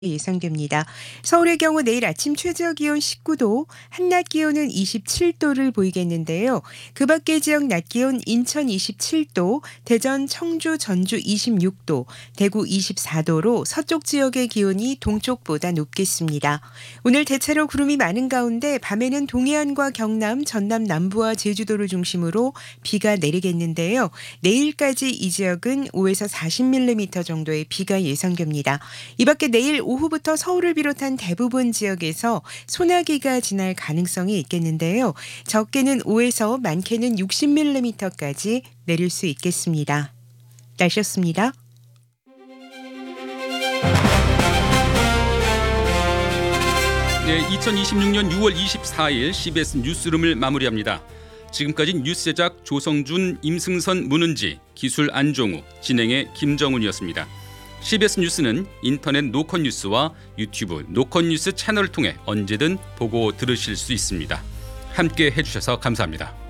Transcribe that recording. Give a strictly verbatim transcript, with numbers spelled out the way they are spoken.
예상됩니다. 서울의 경우 내일 아침 최저 기온 십구 도, 한낮 기온은 이십칠 도를 보이겠는데요. 그 밖의 지역 낮 기온 인천 이십칠 도, 대전, 청주, 전주 이십육 도, 대구 이십사 도로 서쪽 지역의 기온이 동쪽보다 높겠습니다. 오늘 대체로 구름이 많은 가운데 밤에는 동해안과 경남, 전남 남부와 제주도를 중심으로 비가 내리겠는데요. 내일까지 이 지역은 오에서 사십 밀리미터 정도의 비가 예상됩니다. 이 밖에 내일 오후부터 서울을 비롯한 대부분 지역에서 소나기가 지날 가능성이 있겠는데요. 적게는 오에서 많게는 육십 밀리미터까지 내릴 수 있겠습니다. 날씨였습니다. 네, 이천이십육 년 유월 이십사일 씨비에스 뉴스룸을 마무리합니다. 지금까지 뉴스 제작 조성준, 임승선, 문은지, 기술 안종우, 진행의 김정훈이었습니다. 씨비에스 뉴스는 인터넷 노컷 뉴스와 유튜브 노컷 뉴스 채널을 통해 언제든 보고 들으실 수 있습니다. 함께 해주셔서 감사합니다.